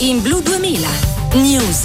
in Blu 2000 News.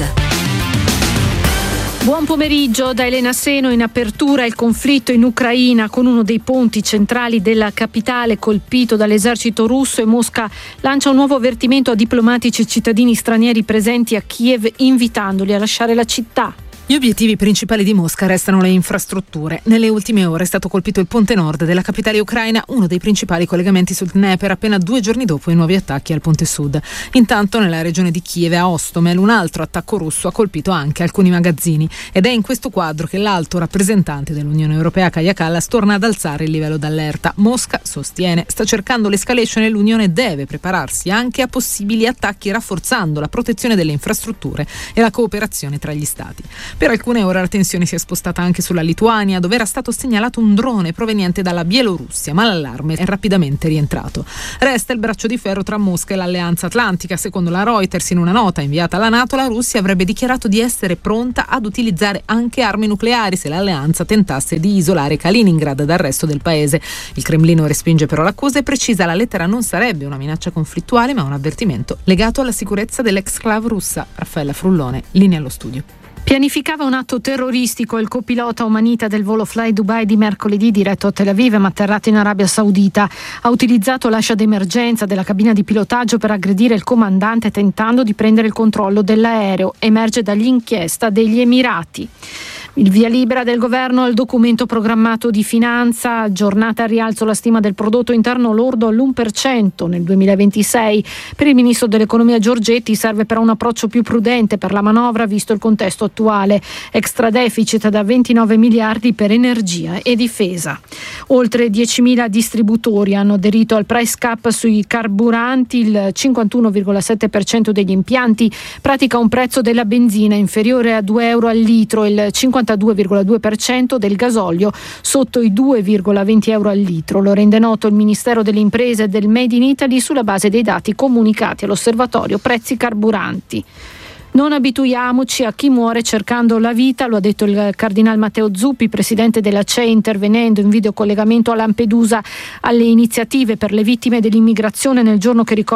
Buon pomeriggio da Elena Seno. In apertura il conflitto in Ucraina, con uno dei ponti centrali della capitale colpito dall'esercito russo, e Mosca lancia un nuovo avvertimento a diplomatici e cittadini stranieri presenti a Kiev, invitandoli a lasciare la città. Gli obiettivi principali di Mosca restano le infrastrutture. Nelle ultime ore è stato colpito il ponte nord della capitale ucraina, uno dei principali collegamenti sul Dnepr, appena 2 giorni dopo i nuovi attacchi al ponte sud. Intanto nella regione di Kiev, a Ostomel, un altro attacco russo ha colpito anche alcuni magazzini, ed è in questo quadro che l'alto rappresentante dell'Unione Europea Kaja Kallas torna ad alzare il livello d'allerta. Mosca, sostiene, sta cercando l'escalation e l'Unione deve prepararsi anche a possibili attacchi, rafforzando la protezione delle infrastrutture e la cooperazione tra gli stati. Per alcune ore la tensione si è spostata anche sulla Lituania, dove era stato segnalato un drone proveniente dalla Bielorussia, ma l'allarme è rapidamente rientrato. Resta il braccio di ferro tra Mosca e l'Alleanza Atlantica. Secondo la Reuters, in una nota inviata alla NATO, la Russia avrebbe dichiarato di essere pronta ad utilizzare anche armi nucleari se l'Alleanza tentasse di isolare Kaliningrad dal resto del paese. Il Cremlino respinge però l'accusa e precisa: la lettera non sarebbe una minaccia conflittuale, ma un avvertimento legato alla sicurezza dell'exclave russa. Raffaella Frullone, linea allo studio. Pianificava un atto terroristico il copilota omanita del volo Fly Dubai di mercoledì, diretto a Tel Aviv ma atterrato in Arabia Saudita. Ha utilizzato l'ascia d'emergenza della cabina di pilotaggio per aggredire il comandante, tentando di prendere il controllo dell'aereo. Emerge dall'inchiesta degli Emirati. Il via libera del governo al documento programmato di finanza, giornata a rialzo la stima del prodotto interno lordo all'1% nel 2026. Per il ministro dell'economia Giorgetti serve però un approccio più prudente per la manovra, visto il contesto attuale. Extra deficit da 29 miliardi per energia e difesa. Oltre 10.000 distributori hanno aderito al price cap sui carburanti. Il 51,7% degli impianti pratica un prezzo della benzina inferiore a 2 euro al litro, il 52,2% del gasolio sotto i 2,20 euro al litro. Lo rende noto il Ministero delle Imprese e del Made in Italy sulla base dei dati comunicati all'Osservatorio Prezzi Carburanti. Non abituiamoci a chi muore cercando la vita, lo ha detto il Cardinal Matteo Zuppi, presidente della CEI, intervenendo in videocollegamento a Lampedusa alle iniziative per le vittime dell'immigrazione nel giorno che ricorda